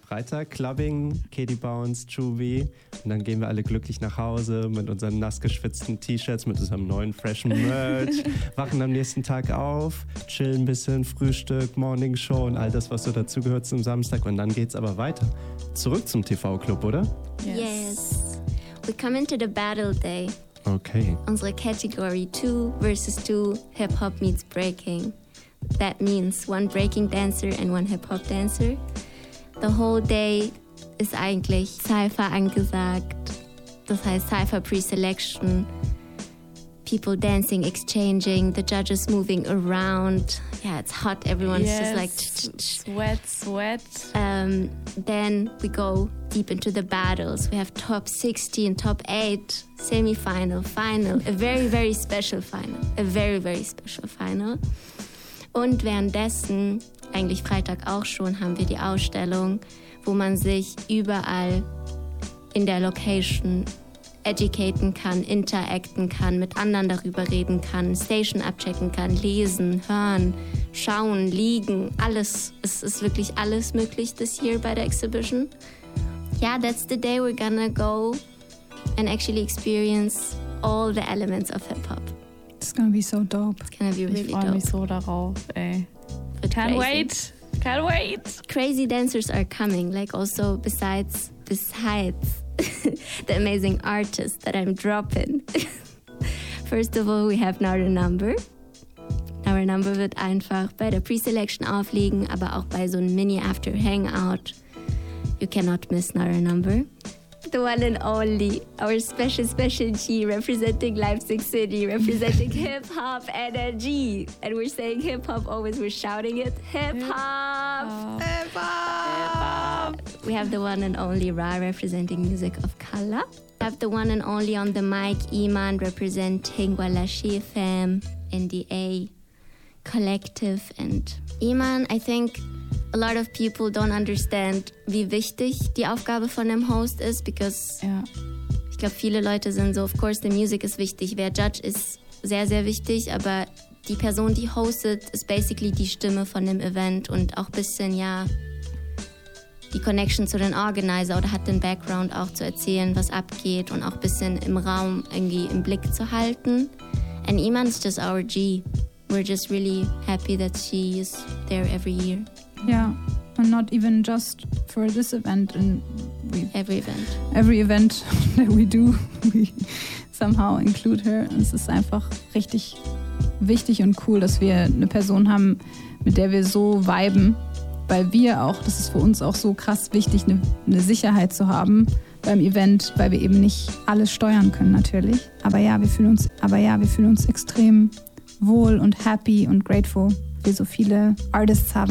Freitag, Clubbing, Katie Bounce, Juvie. Und dann gehen wir alle glücklich nach Hause mit unseren nass geschwitzten T-Shirts, mit unserem neuen freshen Merch, wachen am nächsten Tag auf, chillen ein bisschen, Frühstück, Morning Show und all das, was so dazugehört zum Samstag. Und dann geht's aber weiter. Zurück zum TV-Club, oder? Yes. We come into the battle day. Okay. Unsere Category 2 versus 2, Hip-Hop meets Breaking. That means one breaking dancer and one Hip-Hop dancer. The whole day ist eigentlich Cypher angesagt. Das heißt Cypher Pre-Selection. People dancing, exchanging, the judges moving around. Yeah, it's hot. Everyone's just like... Sweat. Then we go deep into the battles. We have top 16, top 8, semi-final, final. A very, very special final. A very, very special final. Und währenddessen, eigentlich Freitag auch schon, haben wir die Ausstellung, wo man sich überall in der Location educaten kann, interacten kann, mit anderen darüber reden kann, Station abchecken kann, lesen, hören, schauen, liegen, alles. Es ist wirklich alles möglich this year bei der Exhibition. Yeah, that's the day we're gonna go and actually experience all the elements of hip-hop. It's gonna be so dope. It's gonna be really Ich freue dope. mich so darauf, ey. Can't Can't wait. Crazy dancers are coming, like also besides the amazing artists that I'm dropping. First of all, we have Not a Number. Not a Number wird einfach bei der Pre-Selection aufliegen, aber auch bei so einem Mini-After-Hangout. You cannot miss Not a Number. The one and only, our special G, representing Leipzig City, representing hip-hop energy. And we're saying hip-hop always, we're shouting it, hip-hop! Hip-hop! We have the one and only Ra representing music of color. We have the one and only on the mic, Iman, representing Walashi Fam, NDA, Collective. And Iman, I think a lot of people don't understand, wie wichtig die Aufgabe von einem Host ist, because ich glaube, viele Leute sind so, of course, the music ist wichtig, wer Judge ist sehr, sehr wichtig, aber die Person, die hostet, ist basically die Stimme von dem Event und auch ein bisschen, die Connection zu den Organizer oder hat den Background auch zu erzählen, was abgeht und auch ein bisschen im Raum irgendwie im Blick zu halten. And Iman's just our G. We're just really happy that she is there every year. Yeah, and not even just for this event. Every event. Every event that we do, we somehow include her. Es ist einfach richtig wichtig und cool, dass wir eine Person haben, mit der wir so viben, weil wir auch, das ist für uns auch so krass wichtig, eine Sicherheit zu haben beim Event, weil wir eben nicht alles steuern können natürlich. Aber ja, wir fühlen uns extrem wohl und happy und grateful, wir so viele Artists haben.